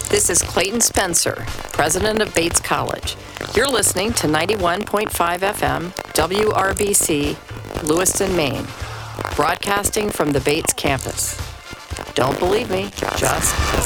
This is Clayton Spencer, president of Bates College. You're listening to 91.5 FM, WRBC, Lewiston, Maine, broadcasting from the Bates campus. Don't believe me, just